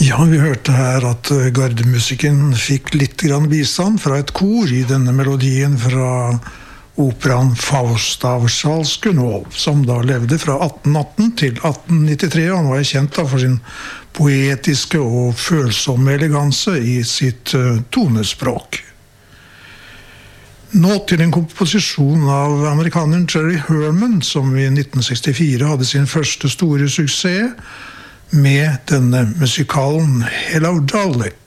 Ja, vi hørte her at gardemusikken fikk litt grann bistand fra et kor i denne melodien fra operaen Faust av Charles Gounod, som da levde fra 1818 til 1893. Han var kjent da for sin poetiske og følsomme eleganse i sitt tonespråk. Nå til en komposisjon av amerikaneren Jerry Herman, som i 1964 hadde sin første store suksess med denne musikalen Hello Dolly.